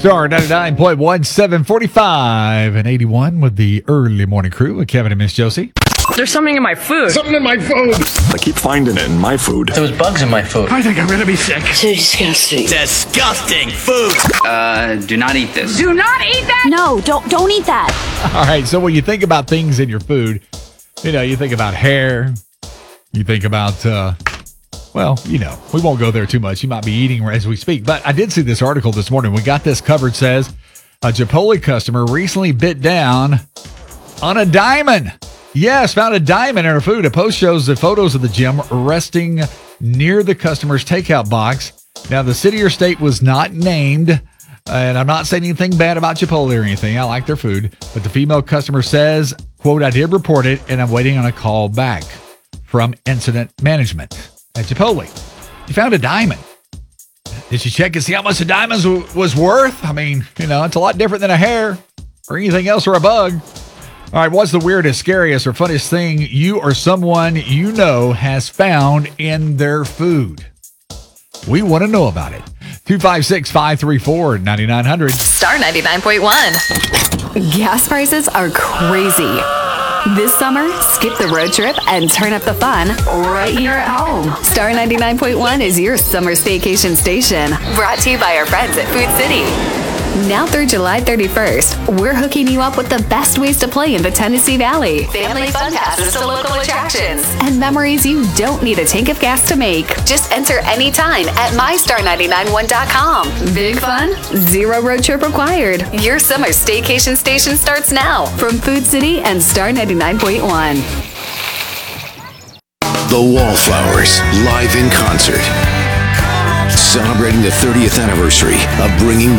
Star 99.1, 745 and 81 with the early morning crew with Kevin and Miss Josie. There's something in my food. Something in my food. I keep finding it in my food. There was bugs in my food. I think I'm gonna be sick. So disgusting. Disgusting food. Do not eat this. Do not eat that! No, don't eat that. All right, so when you think about things in your food, you think about hair, you think about, we won't go there too much. You might be eating as we speak. But I did see this article this morning. We got this covered. Says a Chipotle customer recently bit down on a diamond. Yes, found a diamond in her food. A post shows the photos of the gem resting near the customer's takeout box. Now, the city or state was not named, and I'm not saying anything bad about Chipotle or anything. I like their food. But the female customer says, quote, "I did report it, and I'm waiting on a call back from incident management at Chipotle." You found a diamond. Did you check and see how much the diamonds was worth? I mean, it's a lot different than a hair or anything else or a bug. All right, what's the weirdest, scariest, or funniest thing you or someone you know has found in their food? We want to know about it. 256-534-9900. Star 99.1. Gas prices are crazy. This summer, skip the road trip and turn up the fun right here at home. Star 99.1 is your summer staycation station. Brought to you by our friends at Food City. Now through July 31st, we're hooking you up with the best ways to play in the Tennessee Valley. Family fun passes to local attractions. And memories you don't need a tank of gas to make. Just enter anytime at mystar991.com. Big fun? Zero road trip required. Your summer staycation station starts now from Food City and Star 99.1. The Wallflowers, live in concert. Celebrating the 30th anniversary of bringing